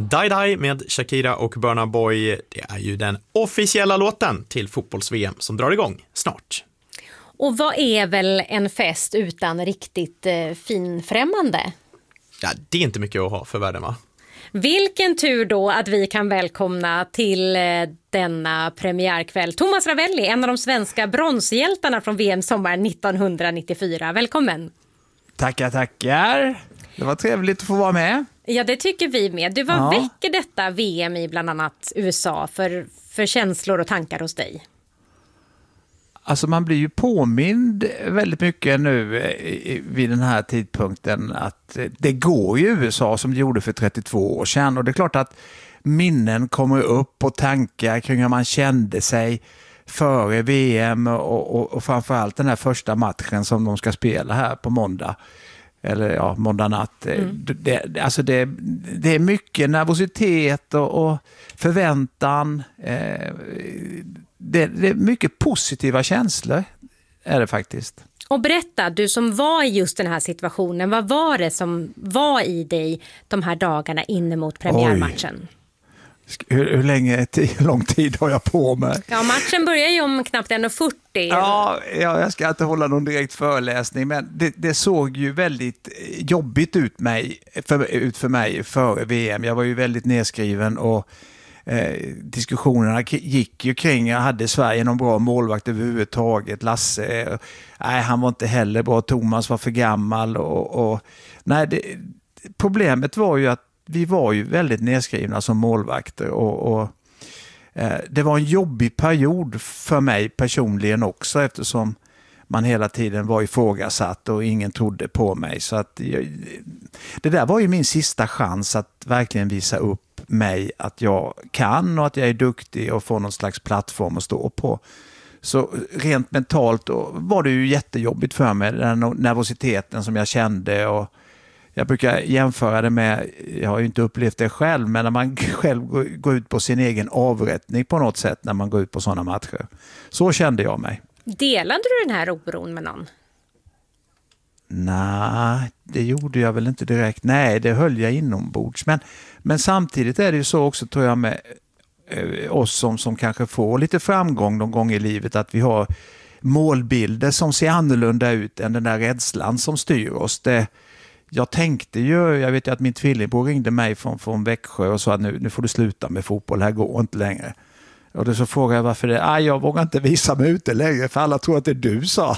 Die Die med Shakira och Burna Boy, det är ju den officiella låten till fotbolls-VM som drar igång snart. Och vad är väl en fest utan riktigt finfrämmande? Ja, det är inte mycket att ha för världen, va? Vilken tur då att vi kan välkomna till denna premiärkväll Thomas Ravelli, en av de svenska bronshjältarna från VM sommaren 1994. Välkommen! Tackar. Det var trevligt att få vara med. Ja, det tycker vi med. Du, vad väcker detta VM i bland annat USA för känslor och tankar hos dig? Alltså man blir ju påmind väldigt mycket nu vid den här tidpunkten att det går i USA som det gjorde för 32 år sedan. Och det är klart att minnen kommer upp och tankar kring hur man kände sig före VM och framförallt den här första matchen som de ska spela här på måndag. Eller ja, måndag natt. Det är mycket nervositet och förväntan. Det är mycket positiva känslor är det faktiskt. Och berätta, du som var i just den här situationen, vad var det som var i dig de här dagarna in mot premiärmatchen? Hur lång tid har jag på mig? Ja, matchen börjar ju om knappt 1:40. Ja, jag ska inte hålla någon direkt föreläsning, men det såg ju väldigt jobbigt ut för mig före VM. Jag var ju väldigt nedskriven och diskussionerna gick ju kring, jag hade Sverige någon bra målvakt överhuvudtaget, Lasse, nej han var inte heller bra, Thomas var för gammal problemet var ju att vi var ju väldigt nedskrivna som målvakter och det var en jobbig period för mig personligen också eftersom man hela tiden var ifrågasatt och ingen trodde på mig. Så att det där var ju min sista chans att verkligen visa upp mig att jag kan och att jag är duktig och få någon slags plattform att stå på. Så rent mentalt var det ju jättejobbigt för mig, den nervositeten som jag kände och jag brukar jämföra det med, jag har ju inte upplevt det själv, men när man själv går ut på sin egen avrättning på något sätt när man går ut på sådana matcher. Så kände jag mig. Delade du den här oron med någon? Nej, det gjorde jag väl inte direkt. Nej, det höll jag inombords. Men samtidigt är det ju så också, tror jag, med oss som kanske får lite framgång någon gång i livet, att vi har målbilder som ser annorlunda ut än den där rädslan som styr oss. Jag vet ju att min tvillingbror ringde mig från Växjö och sa att nu får du sluta med fotboll, här går inte längre. Och då så frågade jag varför det. Jag vågar inte visa mig ute längre för alla tror att det är du, sa.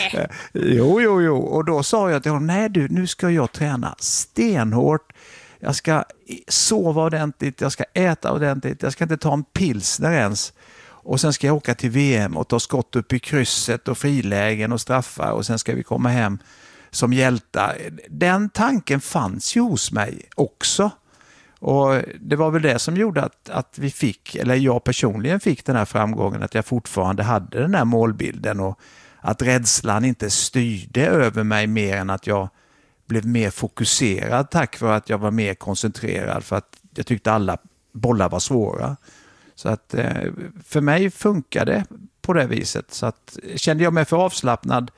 Jo. Och då sa jag till honom, nej du, nu ska jag träna stenhårt. Jag ska sova ordentligt, jag ska äta ordentligt, jag ska inte ta en pilsner ens. Och sen ska jag åka till VM och ta skott upp i krysset och frilägen och straffar och sen ska vi komma hem som hjältar. Den tanken fanns ju hos mig också. Och det var väl det som gjorde att vi fick, eller jag personligen fick den här framgången, att jag fortfarande hade den här målbilden och att rädslan inte styrde över mig mer än att jag blev mer fokuserad tack vare att jag var mer koncentrerad för att jag tyckte alla bollar var svåra. Så att för mig funkade det på det viset. Så att kände jag mig för avslappnad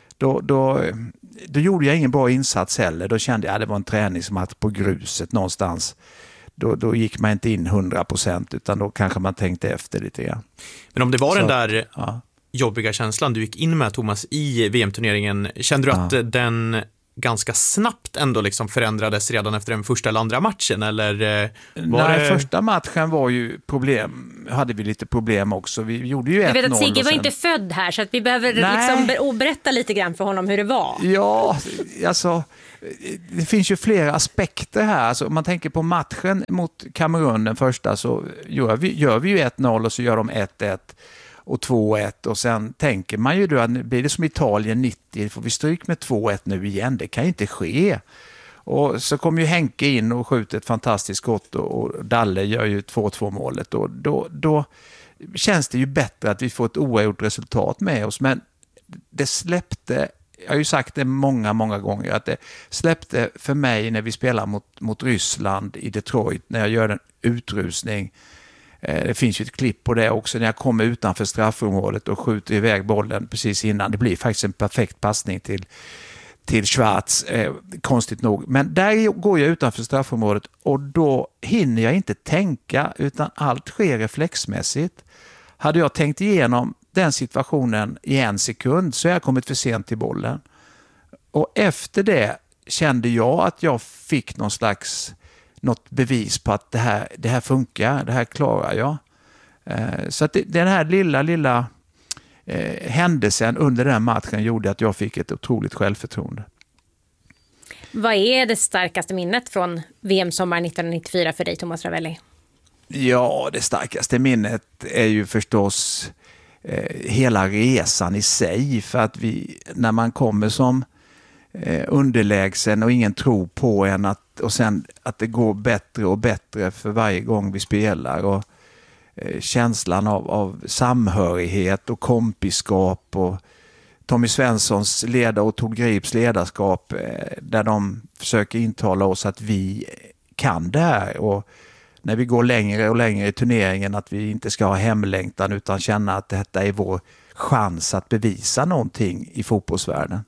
då gjorde jag ingen bra insats heller. Då kände jag att det var en träningsmatch på gruset någonstans. Då gick man inte in 100% utan då kanske man tänkte efter lite grann. Men om det var den där jobbiga känslan du gick in med, Thomas, i VM-turneringen, kände du att den ganska snabbt ändå liksom förändrades redan efter den första eller andra matchen? Eller första matchen var ju hade vi lite problem också. Vi gjorde ju 1-0. Jag vet att Sigge var inte född här så att vi behöver liksom berätta lite grann för honom hur det var. Ja, alltså det finns ju flera aspekter här. Alltså, om man tänker på matchen mot Kamerun den första så gör vi ju 1-0 och så gör de 1-1 och 2-1 och sen tänker man ju då att blir det som Italien 90, får vi stryk med 2-1 nu igen, det kan ju inte ske. Och så kommer ju Henke in och skjuter ett fantastiskt skott och Dalle gör ju 2-2 målet och då känns det ju bättre att vi får ett oavgjort resultat med oss, men det släppte, jag har ju sagt det många gånger, att det släppte för mig när vi spelar mot Ryssland i Detroit, när jag gör en utrusning. Det finns ju ett klipp på det också när jag kommer utanför straffområdet och skjuter iväg bollen precis innan. Det blir faktiskt en perfekt passning till Schwarz, konstigt nog. Men där går jag utanför straffområdet och då hinner jag inte tänka utan allt sker reflexmässigt. Hade jag tänkt igenom den situationen i 1 sekund så har jag kommit för sent till bollen. Och efter det kände jag att jag fick något bevis på att det här funkar, det här klarar jag. Så att den här lilla händelsen under den matchen gjorde att jag fick ett otroligt självförtroende. Vad är det starkaste minnet från VM-sommaren 1994 för dig, Thomas Ravelli? Ja, det starkaste minnet är ju förstås hela resan i sig. För att när man kommer som underlägsen och ingen tror på en och sen att det går bättre och bättre för varje gång vi spelar och känslan av samhörighet och kompiskap och Tommy Svenssons och Tord Grips ledarskap där de försöker intala oss att vi kan det här och när vi går längre och längre i turneringen att vi inte ska ha hemlängtan utan känna att detta är vår chans att bevisa någonting i fotbollsvärlden.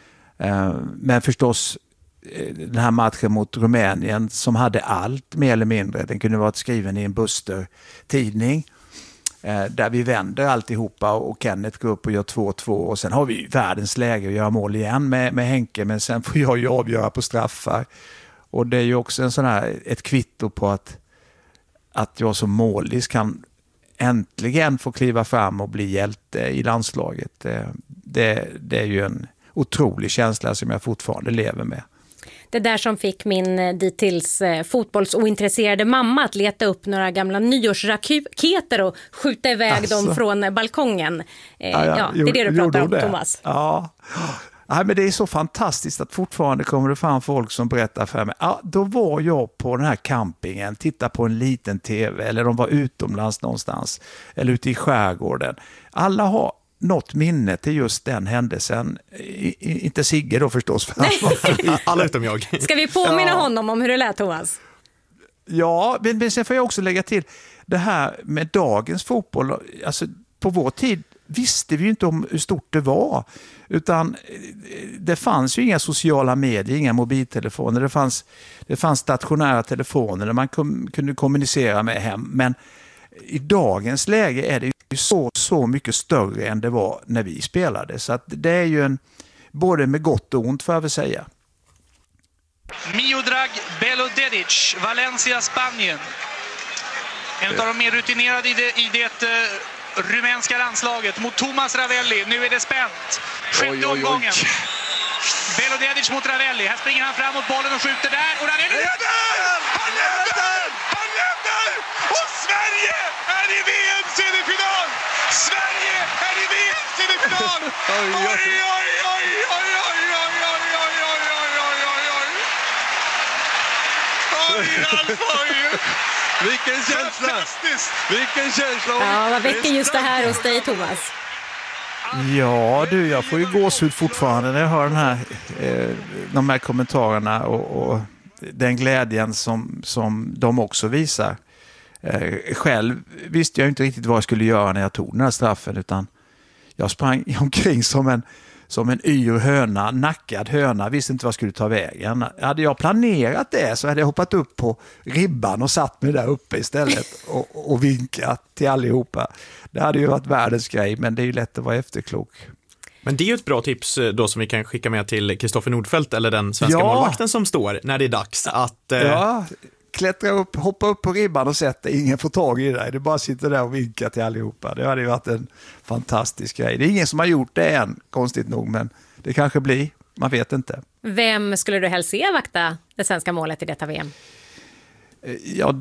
Men förstås den här matchen mot Rumänien som hade allt mer eller mindre. Den kunde varit skriven i en Buster-tidning där vi vänder alltihopa och Kenneth går upp och gör 2-2 och sen har vi världens läge att göra mål igen med Henke men sen får jag ju avgöra på straffar. Och det är ju också ett kvitto på att jag som målis kan äntligen få kliva fram och bli hjälte i landslaget. Det är ju en otrolig känsla som jag fortfarande lever med. Det där som fick min dittills fotbollsointresserade mamma att leta upp några gamla nyårsraketer och skjuta iväg dem från balkongen. Det är det du pratar om, Thomas. Ja. Ja, men det är så fantastiskt att fortfarande kommer det fram folk som berättar för mig. Ja, då var jag på den här campingen, tittade på en liten tv eller de var utomlands någonstans eller ute i skärgården. Alla har något minne till just den händelsen. Inte Sigge då förstås. Alla utom jag. Ska vi påminna honom om hur det lät, Thomas? Ja, men sen får jag också lägga till det här med dagens fotboll. Alltså, på vår tid visste vi ju inte om hur stort det var. Utan det fanns ju inga sociala medier, inga mobiltelefoner. Det fanns stationära telefoner där man kunde kommunicera med hem. Men i dagens läge är det ju så mycket större än det var när vi spelade. Så att det är ju både med gott och ont får jag väl säga. Miodrag Belodedic, Valencia, Spanien. En av de mer rutinerade i det rumänska landslaget mot Thomas Ravelli. Nu är det spänt. Sjätte omgången. Belodedic mot Ravelli. Här springer han fram mot bollen och skjuter där. Och Ravelli leder! Han leder! Och Sverige är i VM-semifinal! Sverige är i VM-semifinal! Oj, oj, oj, oj, oj, oj, oj, oj, oj, oj, oj, oj, oj. Oj, Ralf, oj. Vilken känsla! Vilken känsla! Ja, vad väcker just det här hos dig, Thomas? Ja, jag får ju gåshud fortfarande när jag hör de här kommentarerna och den glädjen som de också visar. Själv visste jag inte riktigt vad jag skulle göra när jag tog den här straffen utan jag sprang omkring som en yr höna, nackad höna, visste inte vad jag skulle ta vägen. Hade jag planerat det så hade jag hoppat upp på ribban och satt mig där uppe istället och vinkat till allihopa. Det hade ju varit världens grej, men det är ju lätt att vara efterklok. Men det är ju ett bra tips då som vi kan skicka med till Kristoffer Nordfeldt eller den svenska målvakten som står när det är dags att... Klättra upp, hoppa upp på ribban och sätta, ingen får tag i det. Det bara sitter där och vinkar till allihopa. Det hade ju varit en fantastisk grej. Det är ingen som har gjort det än, konstigt nog, men det kanske blir. Man vet inte. Vem skulle du helst se vakta det svenska målet i detta VM? Ja,